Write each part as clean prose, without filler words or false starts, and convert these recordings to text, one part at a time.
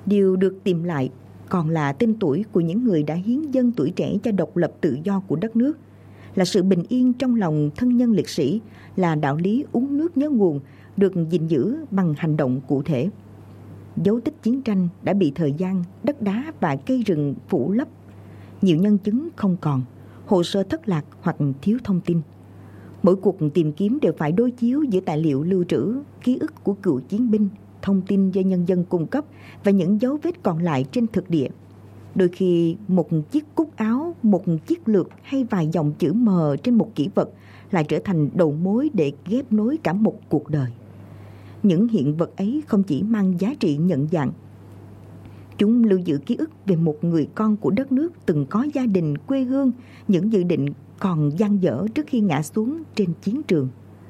Điều được tìm lại còn là tên tuổi của những người đã hiến dâng tuổi trẻ cho độc lập tự do của đất nước, là sự bình yên trong lòng thân nhân liệt sĩ, là đạo lý uống nước nhớ nguồn được gìn giữ bằng hành động cụ thể. Dấu tích chiến tranh đã bị thời gian, đất đá và cây rừng phủ lấp. Nhiều nhân chứng không còn, hồ sơ thất lạc hoặc thiếu thông tin. Mỗi cuộc tìm kiếm đều phải đối chiếu giữa tài liệu lưu trữ, ký ức của cựu chiến binh, thông tin do nhân dân cung cấp và những dấu vết còn lại trên thực địa. Đôi khi một chiếc cúc áo, một chiếc lược hay vài dòng chữ mờ trên một kỷ vật lại trở thành đầu mối để ghép nối cả một cuộc đời. Những hiện vật ấy không chỉ mang giá trị nhận dạng, chúng lưu giữ ký ức về một người con của đất nước từng có gia đình, quê hương, những dự định còn dang dở trước khi ngã xuống trên chiến trường.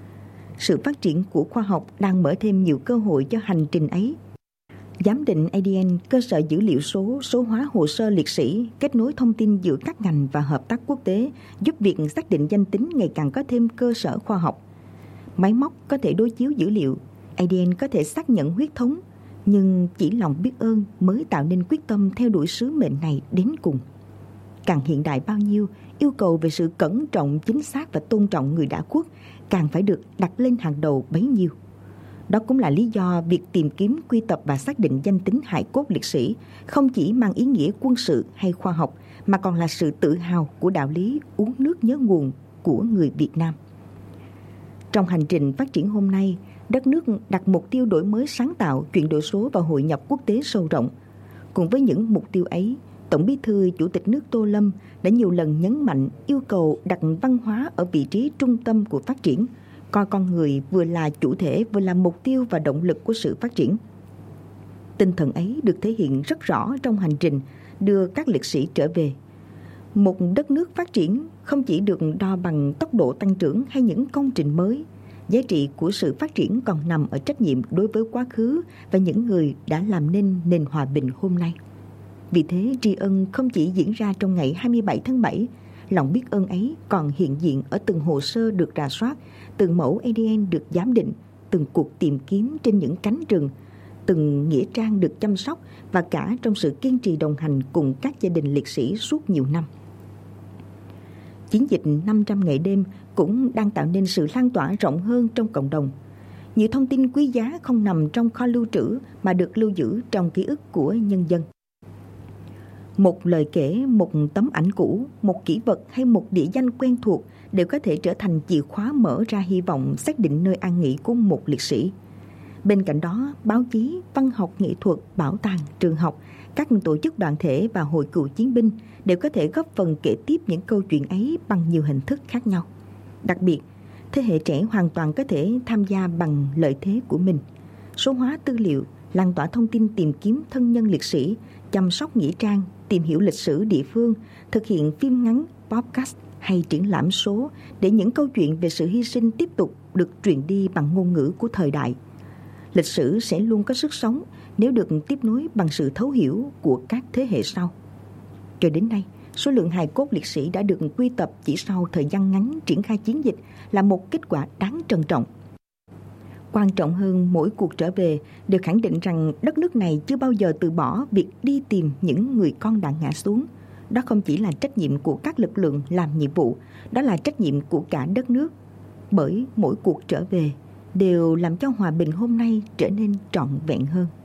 Sự phát triển của khoa học đang mở thêm nhiều cơ hội cho hành trình ấy. Giám định ADN, cơ sở dữ liệu số, số hóa hồ sơ liệt sĩ, kết nối thông tin giữa các ngành và hợp tác quốc tế, giúp việc xác định danh tính ngày càng có thêm cơ sở khoa học. Máy móc có thể đối chiếu dữ liệu, ADN có thể xác nhận huyết thống, nhưng chỉ lòng biết ơn mới tạo nên quyết tâm theo đuổi sứ mệnh này đến cùng. Càng hiện đại bao nhiêu, yêu cầu về sự cẩn trọng, chính xác và tôn trọng người đã khuất càng phải được đặt lên hàng đầu bấy nhiêu. Đó cũng là lý do việc tìm kiếm, quy tập và xác định danh tính hài cốt liệt sĩ không chỉ mang ý nghĩa quân sự hay khoa học, mà còn là sự tự hào của đạo lý uống nước nhớ nguồn của người Việt Nam. Trong hành trình phát triển hôm nay, đất nước đặt mục tiêu đổi mới sáng tạo, chuyển đổi số và hội nhập quốc tế sâu rộng. Cùng với những mục tiêu ấy, Tổng Bí thư Chủ tịch nước Tô Lâm đã nhiều lần nhấn mạnh yêu cầu đặt văn hóa ở vị trí trung tâm của phát triển, coi con người vừa là chủ thể vừa là mục tiêu và động lực của sự phát triển. Tinh thần ấy được thể hiện rất rõ trong hành trình đưa các liệt sĩ trở về. Một đất nước phát triển không chỉ được đo bằng tốc độ tăng trưởng hay những công trình mới. Giá trị của sự phát triển còn nằm ở trách nhiệm đối với quá khứ và những người đã làm nên nền hòa bình hôm nay. Vì thế, tri ân không chỉ diễn ra trong ngày 27 tháng 7, lòng biết ơn ấy còn hiện diện ở từng hồ sơ được rà soát, từng mẫu ADN được giám định, từng cuộc tìm kiếm trên những cánh rừng, từng nghĩa trang được chăm sóc và cả trong sự kiên trì đồng hành cùng các gia đình liệt sĩ suốt nhiều năm. Chiến dịch 500 ngày đêm cũng đang tạo nên sự lan tỏa rộng hơn trong cộng đồng. Nhiều thông tin quý giá không nằm trong kho lưu trữ mà được lưu giữ trong ký ức của nhân dân. Một lời kể, một tấm ảnh cũ, một kỷ vật hay một địa danh quen thuộc đều có thể trở thành chìa khóa mở ra hy vọng xác định nơi an nghỉ của một liệt sĩ. Bên cạnh đó, báo chí, văn học nghệ thuật, bảo tàng, trường học, các tổ chức đoàn thể và hội cựu chiến binh đều có thể góp phần kể tiếp những câu chuyện ấy bằng nhiều hình thức khác nhau. Đặc biệt, thế hệ trẻ hoàn toàn có thể tham gia bằng lợi thế của mình. Số hóa tư liệu, lan tỏa thông tin tìm kiếm thân nhân liệt sĩ, chăm sóc nghĩa trang, tìm hiểu lịch sử địa phương, thực hiện phim ngắn, podcast hay triển lãm số để những câu chuyện về sự hy sinh tiếp tục được truyền đi bằng ngôn ngữ của thời đại. Lịch sử sẽ luôn có sức sống nếu được tiếp nối bằng sự thấu hiểu của các thế hệ sau. Cho đến nay, số lượng hài cốt liệt sĩ đã được quy tập chỉ sau thời gian ngắn triển khai chiến dịch là một kết quả đáng trân trọng. Quan trọng hơn, mỗi cuộc trở về đều khẳng định rằng đất nước này chưa bao giờ từ bỏ việc đi tìm những người con đã ngã xuống. Đó không chỉ là trách nhiệm của các lực lượng làm nhiệm vụ, đó là trách nhiệm của cả đất nước. Bởi mỗi cuộc trở về đều làm cho hòa bình hôm nay trở nên trọn vẹn hơn.